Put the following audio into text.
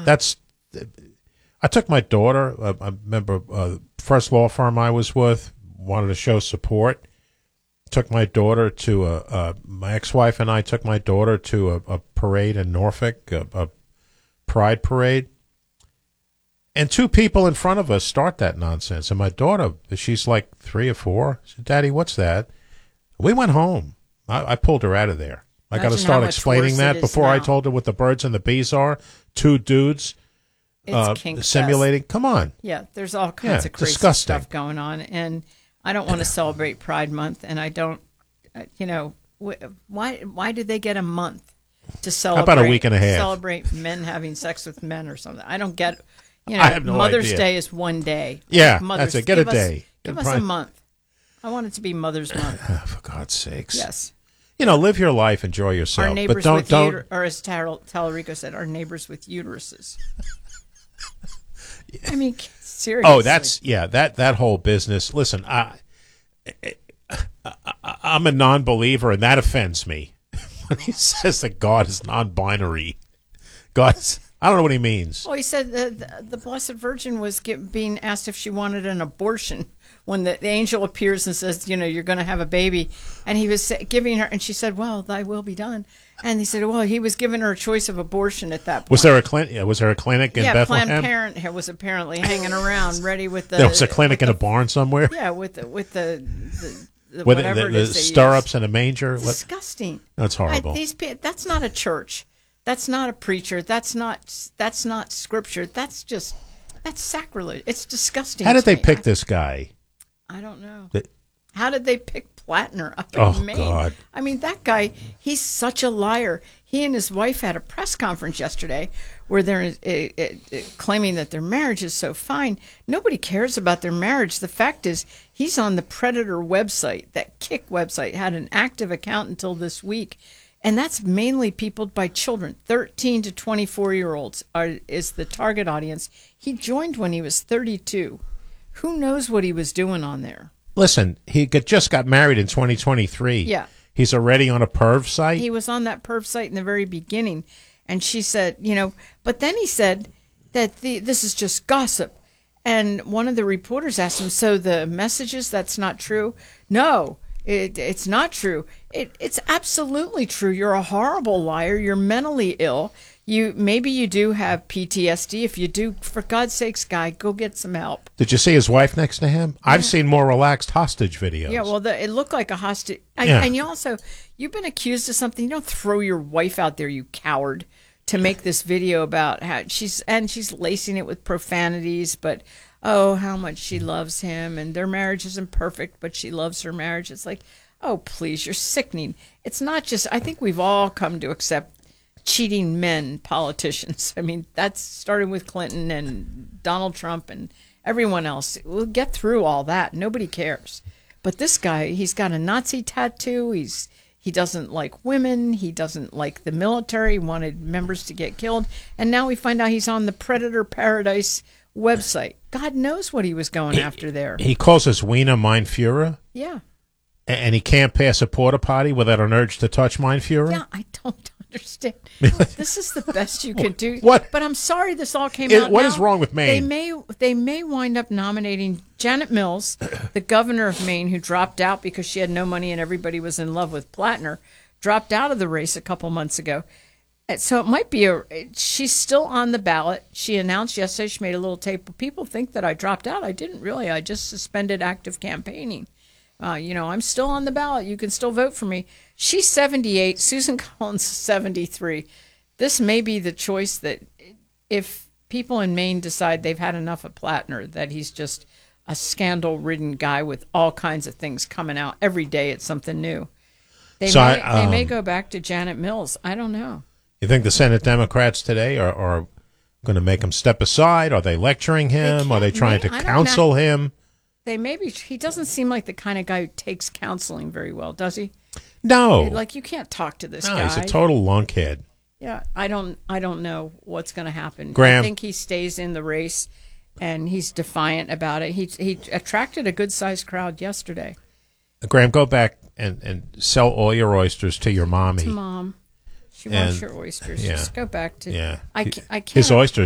that's. I took my daughter. I remember first law firm I was with wanted to show support. Took my daughter to my ex-wife and I took my daughter to a parade in Norfolk, a pride parade. And two people in front of us start that nonsense. And my daughter, she's like 3 or 4. She said, "Daddy, what's that?" We went home. I pulled her out of there. I got to start explaining that before I told her what the birds and the bees are. Two dudes simulating. Come on. Yeah, there's all kinds of crazy stuff going on. And I don't want to celebrate Pride Month. And I don't, why do they get a month to celebrate? About a week and a half. Celebrate men having sex with men or something. I don't get. I have no Mother's idea. Day is one day. Yeah, that's it. Get a day. Give us a month. I want it to be Mother's Month. For God's sakes. Yes. Live your life, enjoy yourself. Our neighbors but don't. Or as Tallarico said, our neighbors with uteruses. I mean, seriously. Oh, that whole business. Listen, I'm a non-believer, and that offends me when he says that God is non-binary. I don't know what he means. Well, he said the Blessed Virgin was being asked if she wanted an abortion when the angel appears and says, you're going to have a baby. And he was giving her, and she said, "Well, thy will be done." And he said, well, he was giving her a choice of abortion at that point. Was there a clinic? Was there a clinic in Bethlehem? Planned Parenthood was apparently hanging around, ready with the. There was a clinic in a barn somewhere. Yeah, with the whatever the stirrups and a manger. Disgusting. That's horrible. That's not a church. That's not a preacher. That's not scripture. That's sacrilege. It's disgusting. How did they pick this guy? I don't know. How did they pick Plattner up in Maine? God. I mean, that guy, he's such a liar. He and his wife had a press conference yesterday where they're claiming that their marriage is so fine. Nobody cares about their marriage. The fact is, he's on the Predator website. That Kick website had an active account until this week. And that's mainly peopled by children. 13 to 24-year-olds is the target audience. He joined when he was 32. Who knows what he was doing on there? Listen, he just got married in 2023. Yeah. He's already on a perv site? He was on that perv site in the very beginning. And she said, but then he said that this is just gossip. And one of the reporters asked him, so the messages, that's not true? No. It's not true. It's absolutely true. You're a horrible liar. You're mentally ill. Maybe you do have PTSD. If you do, for God's sakes, guy, go get some help. Did you see his wife next to him? Yeah. I've seen more relaxed hostage videos. Yeah, well, it looked like a hostage. And you've been accused of something. You don't throw your wife out there, you coward, to make this video about how she's lacing it with profanities, but how much she loves him, and their marriage isn't perfect, but she loves her marriage. It's like, oh, please, you're sickening. It's not just, I think we've all come to accept cheating men politicians. I mean, that's starting with Clinton and Donald Trump and everyone else. We'll get through all that. Nobody cares. But this guy, he's got a Nazi tattoo. He doesn't like women. He doesn't like the military. He wanted members to get killed. And now we find out he's on the Predator Paradise website. God knows what he was going after there. He calls us Wiener Mein Führer? Yeah. And he can't pass a porta potty without an urge to touch Mein Führer? Yeah, I don't understand. This is the best you can do. What? But I'm sorry this all came out. What is wrong with Maine? They may wind up nominating Janet Mills, the governor of Maine, who dropped out because she had no money and everybody was in love with Plattner, dropped out of the race a couple months ago. So it might be she's still on the ballot. She announced yesterday, she made a little tape. People think that I dropped out. I didn't really. I just suspended active campaigning. I'm still on the ballot. You can still vote for me. She's 78. Susan Collins is 73. This may be the choice that if people in Maine decide they've had enough of Plattner, that he's just a scandal-ridden guy with all kinds of things coming out. Every day it's something new. They may go back to Janet Mills. I don't know. You think the Senate Democrats today are going to make him step aside? Are they lecturing him? Are they trying to counsel him? They maybe. He doesn't seem like the kind of guy who takes counseling very well, does he? No. Like, you can't talk to this guy. He's a total lunkhead. Yeah, I don't know what's going to happen. Graham. I think he stays in the race, and he's defiant about it. He attracted a good-sized crowd yesterday. Graham, go back and sell all your oysters to your mommy. To Mom. She wants your oysters. Yeah. Just go back to. Yeah. I can't. His oysters